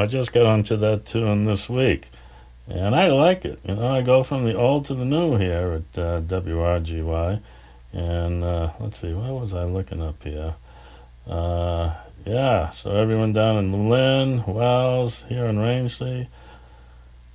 I just got onto that tune this week, and I like it. I go from the old to the new here at WRGY. And let's see, what was I looking up here? Yeah, so everyone down in Lynn, Wells, here in Rangeley,